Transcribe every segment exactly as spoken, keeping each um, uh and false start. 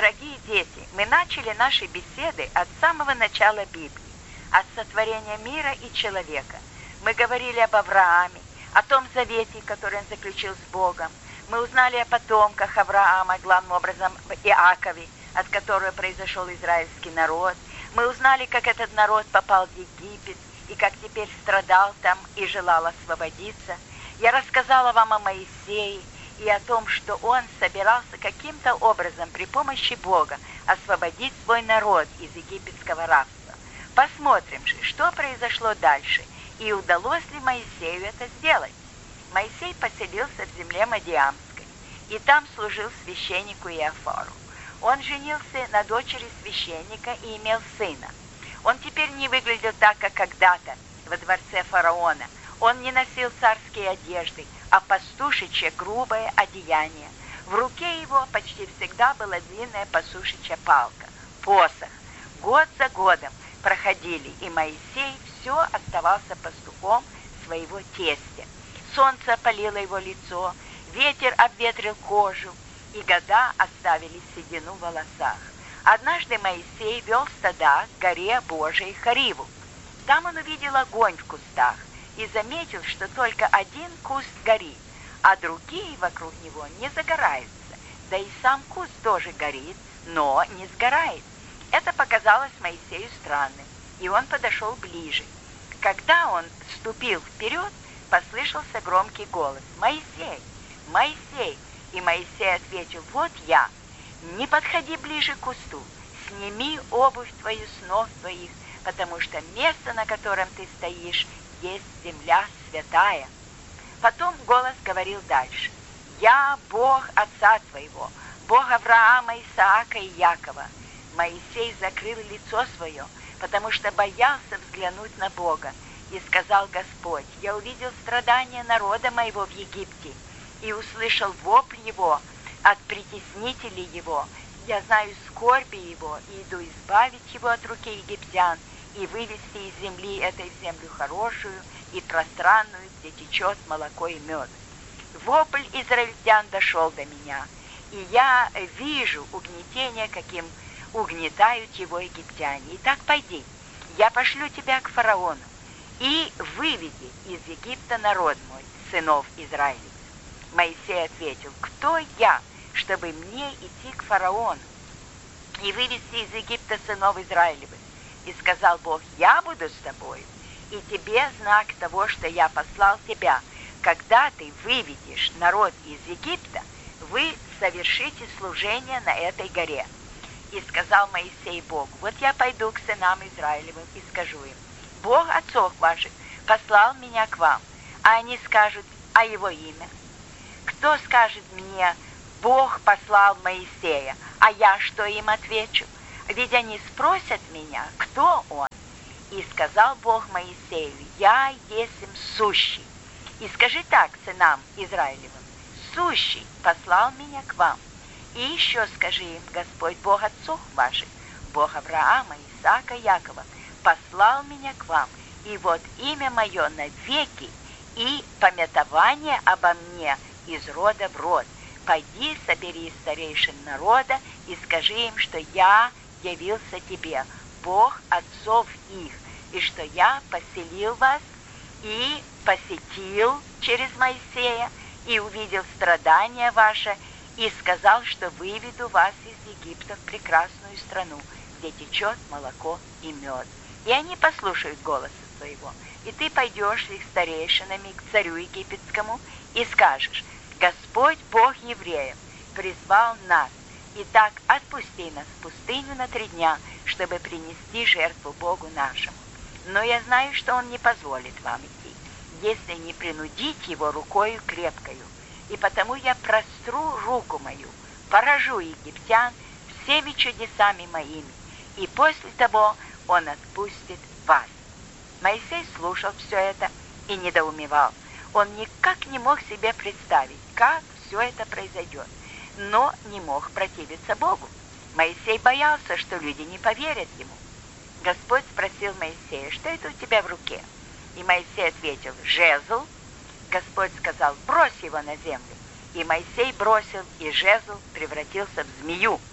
Дорогие дети, мы начали наши беседы от самого начала Библии, от сотворения мира и человека. Мы говорили об Аврааме, о том завете, который он заключил с Богом. Мы узнали о потомках Авраама, главным образом Иакове, от которого произошел израильский народ. Мы узнали, как этот народ попал в Египет и как теперь страдал там и желал освободиться. Я рассказала вам о Моисее и о том, что он собирался каким-то образом при помощи Бога освободить свой народ из египетского рабства. Посмотрим же, что произошло дальше, и удалось ли Моисею это сделать. Моисей поселился в земле Мадиамской, и там служил священнику Иофору. Он женился на дочери священника и имел сына. Он теперь не выглядел так, как когда-то во дворце фараона. Он не носил царские одежды, а пастушечье грубое одеяние. В руке его почти всегда была длинная пастушечья палка, посох. Год за годом проходили, и Моисей все оставался пастухом своего тестя. Солнце опалило его лицо, ветер обветрил кожу, и года оставили седину в волосах. Однажды Моисей вел стада к горе Божией Хариву. Там он увидел огонь в кустах и заметил, что только один куст горит, а другие вокруг него не загораются. Да и сам куст тоже горит, но не сгорает. Это показалось Моисею странным, и он подошел ближе. Когда он ступил вперед, послышался громкий голос: «Моисей! Моисей!» И Моисей ответил: «Вот я! Не подходи ближе к кусту, сними обувь твою с ног твоих, потому что место, на котором ты стоишь, есть земля святая». Потом голос говорил дальше: «Я Бог отца твоего, Бог Авраама, Исаака и Якова». Моисей закрыл лицо свое, потому что боялся взглянуть на Бога. И сказал Господь: «Я увидел страдания народа моего в Египте и услышал вопль его от притеснителей его. Я знаю скорби его и иду избавить его от руки египтян и вывести из земли этой в землю хорошую и пространную, где течет молоко и мед». Вопль израильтян дошел до меня, и я вижу угнетение, каким угнетают его египтяне. Итак, пойди, я пошлю тебя к фараону, и выведи из Египта народ мой, сынов Израилевых. Моисей ответил: «Кто я, чтобы мне идти к фараону и вывести из Египта сынов Израилевых?» И сказал Бог: «Я буду с тобой, и тебе знак того, что я послал тебя. Когда ты выведешь народ из Египта, вы совершите служение на этой горе». И сказал Моисей Богу: «Вот я пойду к сынам Израилевым и скажу им: Бог отцов ваших послал меня к вам, а они скажут: а его имя? Кто скажет мне: Бог послал Моисея, а я что им отвечу? Ведь они спросят меня: кто он?» И сказал Бог Моисею: «Я есмь сущий. И скажи так сынам Израилевым: сущий послал меня к вам. И еще скажи им: Господь Бог отцов ваших, Бог Авраама, Исаака, Якова, послал меня к вам, и вот имя мое навеки, и памятование обо мне из рода в род. Пойди, собери старейшин народа, и скажи им, что я явился тебе, Бог отцов их, и что я поселил вас и посетил через Моисея, и увидел страдания ваши, и сказал, что выведу вас из Египта в прекрасную страну, где течет молоко и мед. И они послушают голоса твоего, и ты пойдешь с их старейшинами к царю египетскому и скажешь: Господь, Бог евреев, призвал нас, итак отпусти нас в пустыню на три дня, чтобы принести жертву Богу нашему. Но я знаю, что Он не позволит вам идти, если не принудить его рукою крепкою, и потому я простру руку мою, поражу египтян всеми чудесами моими, и после того Он отпустит вас». Моисей слушал все это и недоумевал. Он никак не мог себе представить, как все это произойдет, но не мог противиться Богу. Моисей боялся, что люди не поверят ему. Господь спросил Моисея: «Что это у тебя в руке?» И Моисей ответил: «Жезл». Господь сказал: «Брось его на землю». И Моисей бросил, и жезл превратился в змею.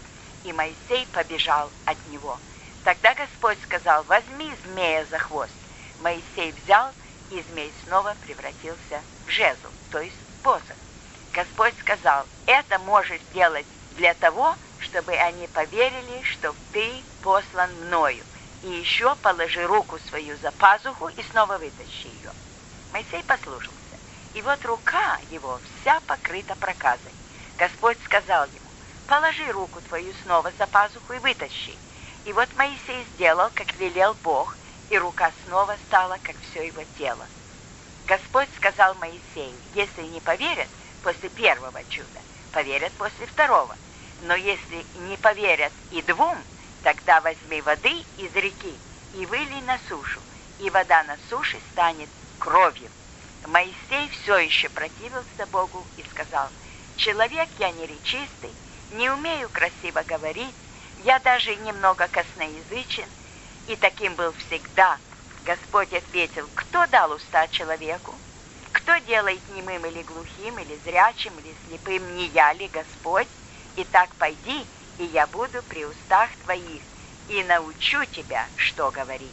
и Моисей побежал от него. Тогда Господь сказал: возьми змея за хвост. Моисей взял, и змей снова превратился в жезл, то есть в посох. Господь сказал: это можешь делать для того, чтобы они поверили, что ты послан мною. И еще положи руку свою за пазуху и снова вытащи ее. Моисей послушался, и вот рука его вся покрыта проказой. Господь сказал ему: положи руку твою снова за пазуху и вытащи. И вот Моисей сделал, как велел Бог, и рука снова стала, как все его тело. Господь сказал Моисею: если не поверят после первого чуда, поверят после второго. Но если не поверят и двум, тогда возьми воды из реки и вылей на сушу, и вода на суше станет кровью. Моисей все еще противился Богу и сказал: человек я неречистый, не умею красиво говорить, я даже немного косноязычен, и таким был всегда. Господь ответил: кто дал уста человеку? Кто делает немым или глухим, или зрячим, или слепым, не я ли, Господь? Итак, пойди, и я буду при устах твоих, и научу тебя, что говорить.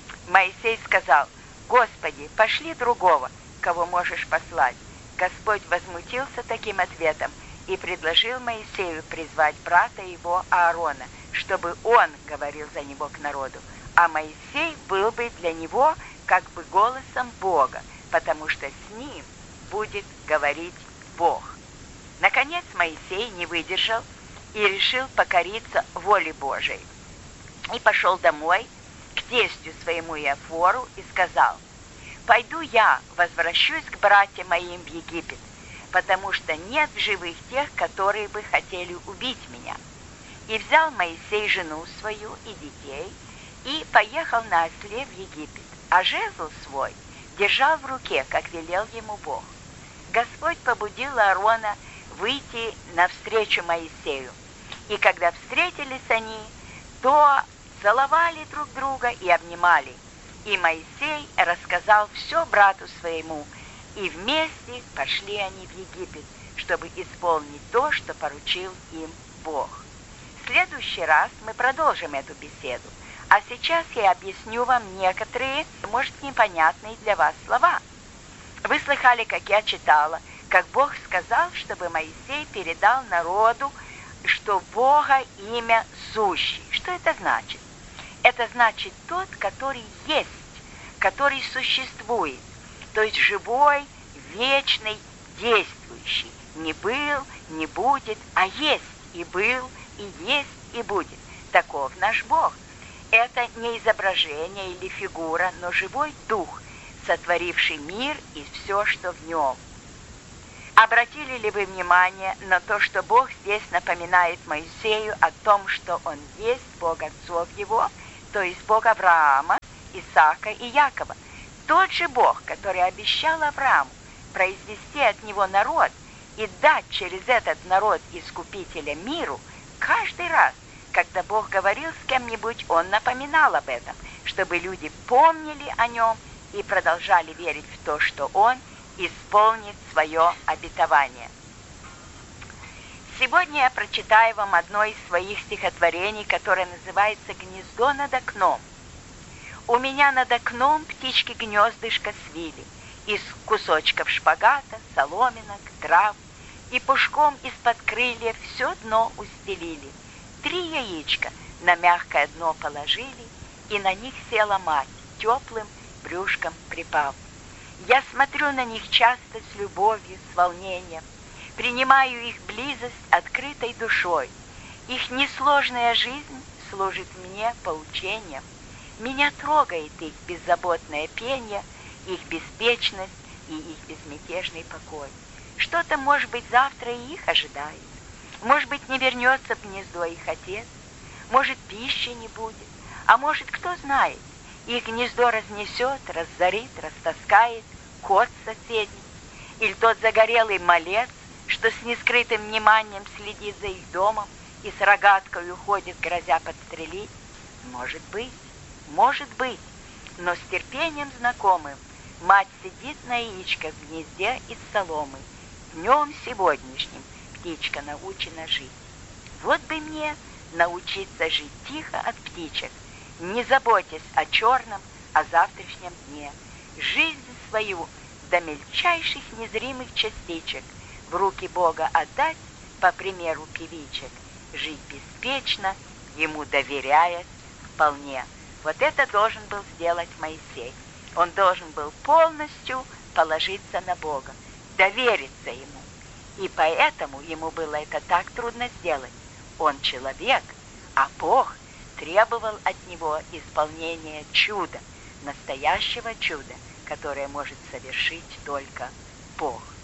Моисей сказал: Господи, пошли другого, кого можешь послать. Господь возмутился таким ответом и предложил Моисею призвать брата его Аарона, чтобы он говорил за него к народу, а Моисей был бы для него как бы голосом Бога, потому что с ним будет говорить Бог. Наконец Моисей не выдержал и решил покориться воле Божией. И пошел домой к тестю своему Иофору и сказал: «Пойду я, возвращусь к братьям моим в Египет, потому что нет в живых тех, которые бы хотели убить меня». И взял Моисей жену свою и детей и поехал на осле в Египет, а жезл свой держал в руке, как велел ему Бог. Господь побудил Аарона выйти навстречу Моисею. И когда встретились они, то целовали друг друга и обнимали. И Моисей рассказал все брату своему, и вместе пошли они в Египет, чтобы исполнить то, что поручил им Бог. В следующий раз мы продолжим эту беседу, а сейчас я объясню вам некоторые, может, непонятные для вас слова. Вы слыхали, как я читала, как Бог сказал, чтобы Моисей передал народу, что Бога имя сущий. Что это значит? Это значит тот, который есть, который существует, то есть живой, вечный, действующий. Не был, не будет, а есть и был, и есть, и будет. Таков наш Бог. Это не изображение или фигура, но живой дух, сотворивший мир и все, что в нем. Обратили ли вы внимание на то, что Бог здесь напоминает Моисею о том, что Он есть Бог отцов его, то есть Бог Авраама, Исаака и Якова? Тот же Бог, который обещал Аврааму произвести от него народ и дать через этот народ искупителя миру, каждый раз, когда Бог говорил с кем-нибудь, Он напоминал об этом, чтобы люди помнили о Нем и продолжали верить в то, что Он исполнит свое обетование. Сегодня я прочитаю вам одно из своих стихотворений, которое называется «Гнездо над окном». У меня над окном птички гнездышко свили из кусочков шпагата, соломинок, трав, и пушком из-под крыльев все дно устелили. Три яичка на мягкое дно положили, и на них села мать, теплым брюшком припав. Я смотрю на них часто с любовью, с волнением, принимаю их близость открытой душой. Их несложная жизнь служит мне поучением. Меня трогает их беззаботное пение, их беспечность и их безмятежный покой. Что-то, может быть, завтра и их ожидает. Может быть, не вернется в гнездо их отец, может, пищи не будет, а может, кто знает, их гнездо разнесет, разорит, растаскает кот соседний, или тот загорелый малец, что с нескрытым вниманием следит за их домом и с рогаткой уходит, грозя подстрелить. Может быть, может быть, но с терпением знакомым мать сидит на яичках в гнезде из соломы. Днем сегодняшним птичка научена жить. Вот бы мне научиться жить тихо от птичек, не заботясь о черном, о завтрашнем дне, жизнь свою до мельчайших незримых частичек в руки Бога отдать, по примеру певичек, жить беспечно, ему доверяясь вполне. Вот это должен был сделать Моисей. Он должен был полностью положиться на Бога, довериться ему. И поэтому ему было это так трудно сделать. Он человек, а Бог требовал от него исполнения чуда, настоящего чуда, которое может совершить только Бог.